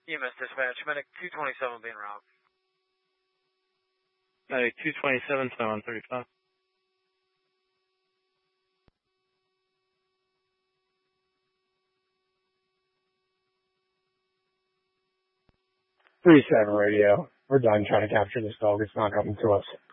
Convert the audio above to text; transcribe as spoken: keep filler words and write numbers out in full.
E M S dispatch, medic two twenty-seven being robbed. Medic two twenty-seven, seven thirty-five. three seven radio. We're done trying to capture this dog. It's not coming to us.